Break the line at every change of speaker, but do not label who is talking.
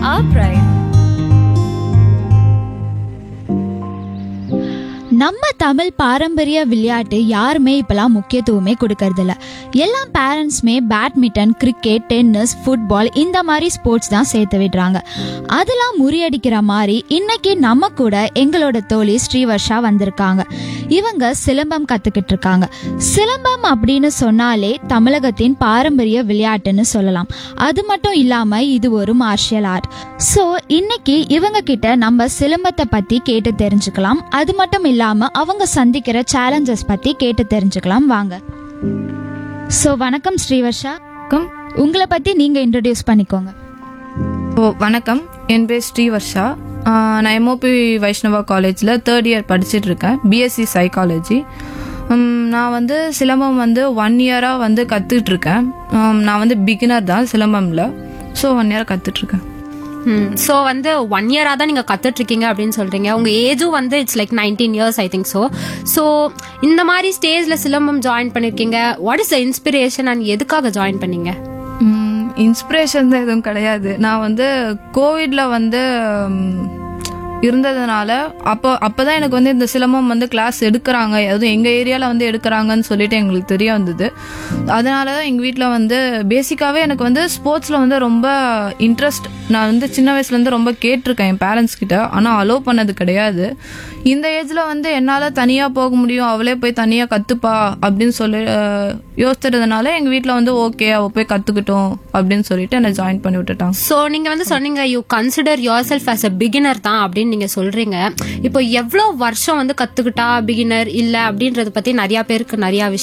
our pride.
நம்ம தமிழ் பாரம்பரிய விளையாட்டு யாருமே இப்பெல்லாம் முக்கியத்துவமே கொடுக்கறதில்ல. எல்லா பேரண்ட்ஸுமே பேட்மிண்டன், கிரிக்கெட், டென்னிஸ், ஃபுட்பால் இந்த மாதிரி ஸ்போர்ட்ஸ் தான் சேர்த்து விடுறாங்க. அதெல்லாம் முறியடிக்கிற மாதிரி இன்னைக்கு நம்ம கூட எங்களோட தோழி ஸ்ரீவர்ஷா வந்திருக்காங்க. இவங்க சிலம்பம் கற்றுக்கிட்டு இருக்காங்க. சிலம்பம் அப்படின்னு சொன்னாலே தமிழகத்தின் பாரம்பரிய விளையாட்டுன்னு சொல்லலாம். அது மட்டும் இல்லாமல் இது ஒரு மார்ஷியல் ஆர்ட். ஸோ இன்னைக்கு இவங்க கிட்ட நம்ம சிலம்பத்தை பற்றி கேட்டு தெரிஞ்சுக்கலாம். அது மட்டும் இல்லாமல் அவங்க சந்திக்கிற சேலஞ்சஸ் பற்றி கேட்டு தெரிஞ்சுக்கலாம். வாங்க. ஸோ வணக்கம் ஸ்ரீவர்ஷா. உங்களை பற்றி நீங்கள் இன்ட்ரடியூஸ் பண்ணிக்கோங்க.
வணக்கம், என் பேர் ஸ்ரீவர்ஷா. நான் எம்ஓபி வைஷ்ணவா காலேஜில் 3rd இயர் படிச்சுட்டு இருக்கேன், பிஎஸ்சி சைக்காலஜி. நான் வந்து சிலம்பம் வந்து 1 இயராக வந்து கற்றுக்கிட்டு இருக்கேன். நான் வந்து பிகினர் தான் சிலம்பமில். So 1 year கற்றுட்ருக்கேன்.
ஸோ வந்து 1 இயரா தான் நீங்க கத்துட்டு இருக்கீங்க அப்படின்னு சொல்றீங்க. உங்க ஏஜும் வந்து it's like 19 years I think. So இந்த மாதிரி ஸ்டேஜ்ல சிலம்பம் ஜாயின் பண்ணிருக்கீங்க. What is the inspiration and எதுக்காக ஜாயின் பண்ணீங்க?
இன்ஸ்பிரேஷன் தான் எதுவும் கிடையாது. நான் வந்து கோவிட்ல வந்து இருந்ததுனால அப்போதான் எனக்கு வந்து இந்த சிலம்பம் வந்து கிளாஸ் எடுக்கிறாங்க, அதுவும் எங்கள் ஏரியாவில் வந்து எடுக்கிறாங்கன்னு சொல்லிட்டு எங்களுக்கு தெரிய வந்தது. அதனால தான் எங்கள் வீட்டில் வந்து பேசிக்காகவே எனக்கு வந்து ஸ்போர்ட்ஸில் வந்து ரொம்ப இன்ட்ரெஸ்ட். நான் வந்து சின்ன வயசுலேருந்து ரொம்ப கேட்டிருக்கேன் என் பேரண்ட்ஸ் கிட்ட, ஆனால் அலோவ் பண்ணது கிடையாது. இந்த ஏஜில் வந்து என்னால் தனியாக போக முடியும், அவளே போய் தனியாக கற்றுப்பா அப்படின்னு சொல்லி யோசிச்சதுனால எங்கள் வீட்டில் வந்து ஓகே அவள் போய் கற்றுக்கிட்டோம் அப்படின்னு சொல்லிட்டு என்னை ஜாயின் பண்ணி விட்டுட்டாங்க.
ஸோ நீங்கள் வந்து சொன்னீங்க you consider your self as a beginner தான் அப்படின்னு நீங்க சொல்றீங்க. இப்போ எவ்வளவு வருஷம் வந்து கத்துக்கிட்டா பிகினர் இல்ல அப்படின்றத பத்தி நிறைய பேருக்கு நிறைய விஷயம்